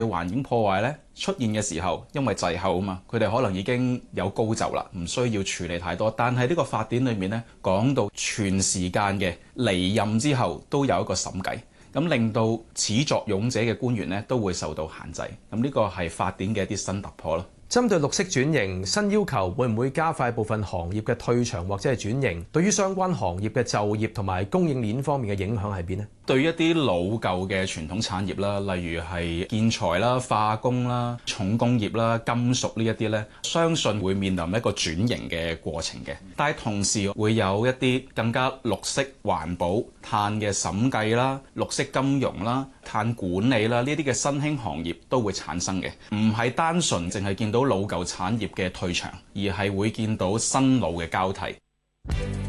環境破壞咧出現嘅時候，因為滯後啊嘛，佢哋可能已經有高就啦，唔需要處理太多。但係呢個法典裏面咧講到全時間嘅離任之後都有一個審計，咁令到始作俑者嘅官員咧都會受到限制。咁呢個係法典嘅一啲新突破咯。 針對綠色轉型新要求，會唔會加快部分行業嘅退場或者係轉型？對於相關行業嘅就業同埋供應鏈方面嘅影響係邊呢？ 對於一啲老舊嘅傳統產業啦，例如係建材啦、化工啦、重工業啦、金屬呢一啲咧，相信會面臨一個轉型嘅過程嘅。但係同時會有一啲更加綠色環保、碳嘅審計啦、綠色金融啦、碳管理啦呢啲嘅新興行業都會產生嘅，唔係單純淨係見到老舊產業嘅退場，而係會見到新老嘅交替。